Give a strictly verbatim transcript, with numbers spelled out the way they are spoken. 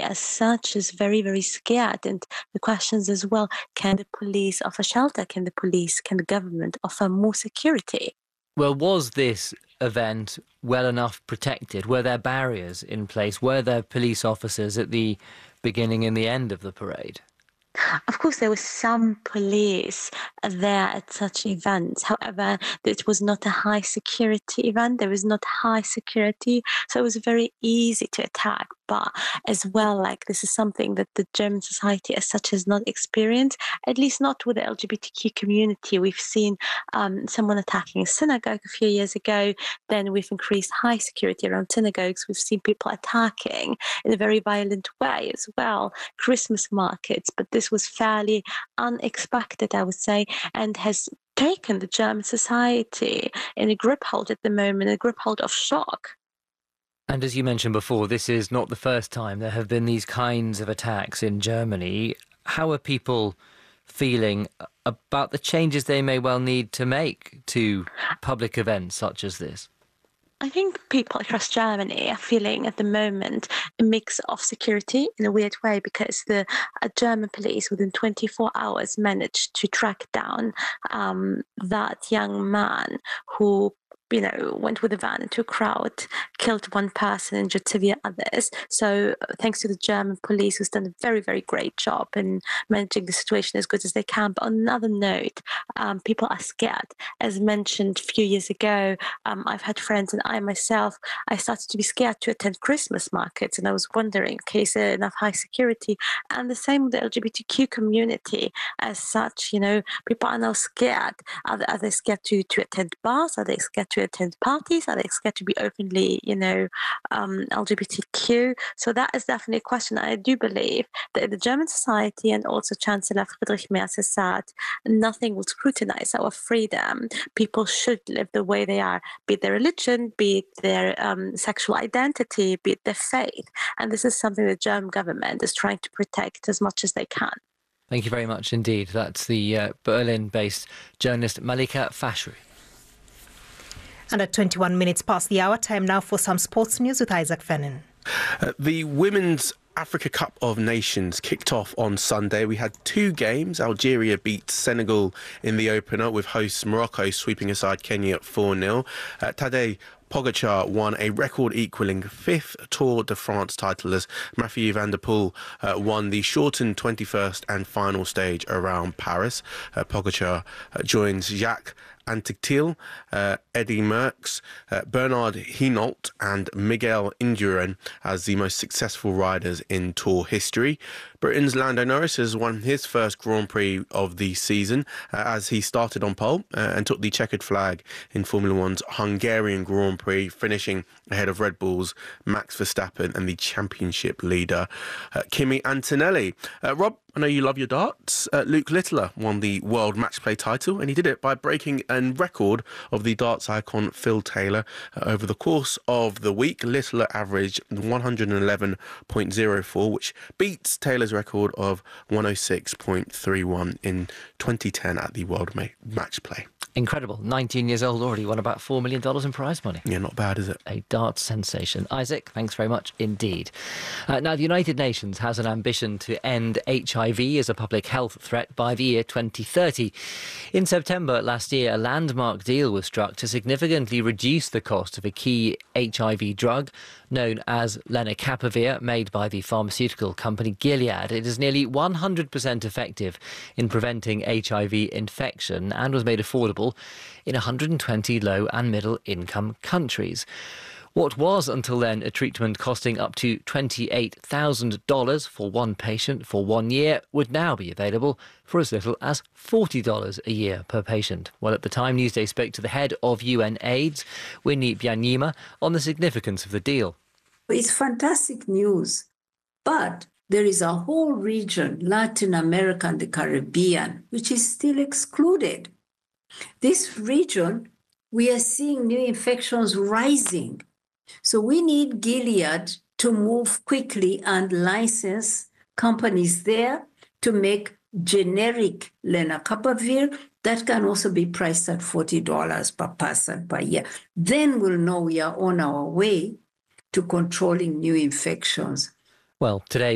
as such is very, very scared. And the questions as well, can the police offer shelter? Can the police, can the government offer more security? Well, was this event well enough protected? Were there barriers in place? Were there police officers at the beginning and the end of the parade? Of course, there was some police there at such events. However, it was not a high security event. There was not high security, so it was very easy to attack. But as well, like this is something that the German society as such has not experienced, at least not with the L G B T Q community. We've seen um, someone attacking a synagogue a few years ago. Then we've increased high security around synagogues. We've seen people attacking in a very violent way as well, Christmas markets. But this was fairly unexpected, I would say, and has taken the German society in a grip hold at the moment, a grip hold of shock. And as you mentioned before, this is not the first time there have been these kinds of attacks in Germany. How are people feeling about the changes they may well need to make to public events such as this? I think people across Germany are feeling at the moment a mix of security in a weird way, because the uh, German police within twenty-four hours managed to track down um, that young man who you know, went with a van into a crowd, killed one person, injured severe others. So thanks to the German police, who's done a very, very great job in managing the situation as good as they can. But on another note, um, people are scared. As mentioned a few years ago, um, I've had friends, and I myself, I started to be scared to attend Christmas markets. And I was wondering, okay, is there enough high security? And the same with the L G B T Q community as such. You know, people are now scared. Are they, are they scared to, to attend bars? Are they scared to attend parties? Are they scared to be openly, you know, um, L G B T Q? So that is definitely a question. I do believe that in the German society, and also Chancellor Friedrich Merz has said, nothing will scrutinize our freedom. People should live the way they are, be it their religion, be it their um, sexual identity, be it their faith. And this is something the German government is trying to protect as much as they can. Thank you very much indeed. That's the uh, Berlin-based journalist Malika Fashri. And at twenty-one minutes past the hour, time now for some sports news with Isaac Fennin. Uh, the Women's Africa Cup of Nations kicked off on Sunday. We had two games. Algeria beat Senegal in the opener, with hosts Morocco sweeping aside Kenya at four nil. Uh, Tadej Pogacar won a record-equalling fifth Tour de France title as Mathieu van der Poel uh, won the shortened twenty-first and final stage around Paris. Uh, Pogacar uh, joins Jacques Anquetil, uh, Eddy Merckx, uh, Bernard Hinault and Miguel Indurain as the most successful riders in Tour history. Britain's Lando Norris has won his first Grand Prix of the season uh, as he started on pole uh, and took the checkered flag in Formula One's Hungarian Grand Prix, finishing ahead of Red Bull's Max Verstappen and the championship leader uh, Kimi Antonelli. Uh, Rob, I know you love your darts. Uh, Luke Littler won the World Match Play title, and he did it by breaking a record of the darts icon Phil Taylor. Uh, over the course of the week, Littler averaged one eleven point oh four, which beats Taylor's record of one oh six point three one in twenty ten at the World Ma- Match Play. Incredible. nineteen years old, already won about four million dollars in prize money. Yeah, not bad, is it? A darts sensation. Isaac, thanks very much indeed. Uh, now, the United Nations has an ambition to end H I V as a public health threat by the year twenty thirty. In September last year, a landmark deal was struck to significantly reduce the cost of a key H I V drug known as lenacapavir, made by the pharmaceutical company Gilead. It is nearly one hundred percent effective in preventing H I V infection and was made affordable in one hundred twenty low and middle income countries. What was until then a treatment costing up to twenty-eight thousand dollars for one patient for one year would now be available for as little as forty dollars a year per patient. Well, at the time, Newsday spoke to the head of U N AIDS, Winnie Byanyima, on the significance of the deal. It's fantastic news, but there is a whole region, Latin America and the Caribbean, which is still excluded. This region, we are seeing new infections rising. So we need Gilead to move quickly and license companies there to make generic lenacapavir that can also be priced at forty dollars per person per year. Then we'll know we are on our way to controlling new infections. Well, today